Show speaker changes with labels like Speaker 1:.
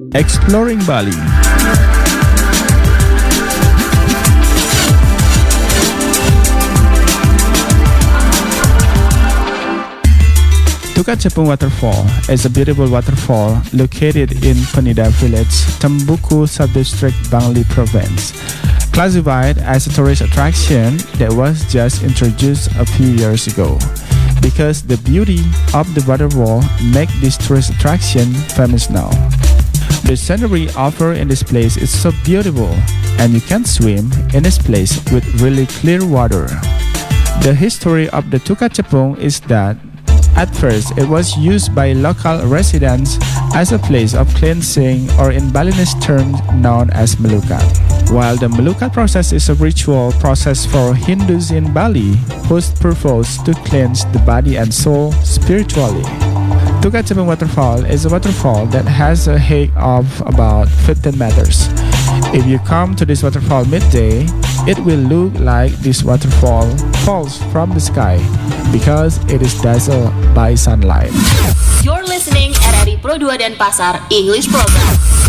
Speaker 1: Exploring Bali. Tukat Cepung Waterfall is a beautiful waterfall located in Penida Village, Tembuku Subdistrict, Bangli Province. Classified as a tourist attraction that was just introduced a few years ago. Because the beauty of the waterfall make this tourist attraction famous now. The scenery offered in this place is so beautiful, and you can swim in this place with really clear water. The history of the Tukat Cepung is that at first it was used by local residents as a place of cleansing, or in Balinese terms known as melukat. While the melukat process is a ritual process for Hindus in Bali whose purpose to cleanse the body and soul spiritually. Tukat Cepung Waterfall is a waterfall that has a height of about 15 meters. If you come to this waterfall midday, it will look like this waterfall falls from the sky because it is dazzled by sunlight.
Speaker 2: You're listening RRI Pro 2 Denpasar English Program.